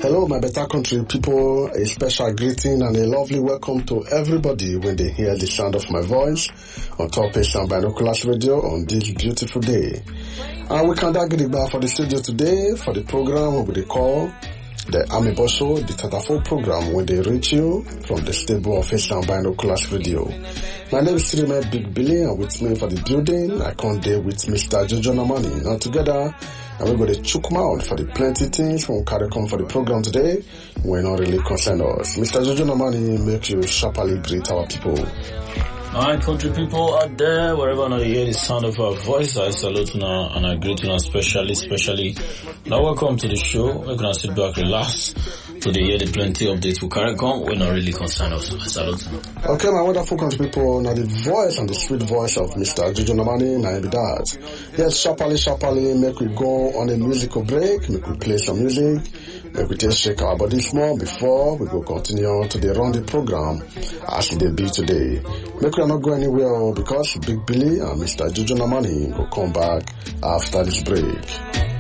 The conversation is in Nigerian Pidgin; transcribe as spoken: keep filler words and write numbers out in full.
Hello, my better country people. A special greeting and a lovely welcome to everybody when they hear the sound of my voice on Top Asian Binoculars Radio on this beautiful day. And we can get it back for the studio today for the program we will call the Amiibo Show, the Tatafo program when they reach you from the stable of Asian Binoculars Radio. My name is Sirime Big Billy, and with me for the building, I come there with Mister Jojo Namani. Now together, and we're going to chook mouth for the plenty things we will carry come for the program today. We're not really concerned us. Mister Jojo Namani, make you sharply greet our people. Alright, country people out there, wherever you hear the sound of our voice, I salute you now and I greet you now specially, specially. Now welcome to the show. We're going to sit back, relax. To the hear the plenty updates we carry on. We're not really concerned also. I salute you. Okay, my wonderful country people, now the voice and the sweet voice of Mister Jojo Namani, now be that. Yes, sharply, sharply, make we go on a musical break, make we play some music, make we just shake our bodies more before we go continue to the run the program as they be today. Make we not go anywhere because Big Billy and Mister Jojo Namani will come back after this break.